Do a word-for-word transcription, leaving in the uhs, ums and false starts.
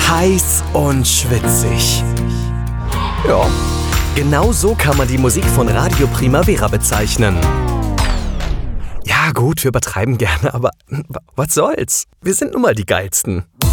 Heiß und schwitzig. Ja, genau so kann man die Musik von Radio Primavera bezeichnen. Ja gut, wir übertreiben gerne, aber was soll's? Wir sind nun mal die Geilsten.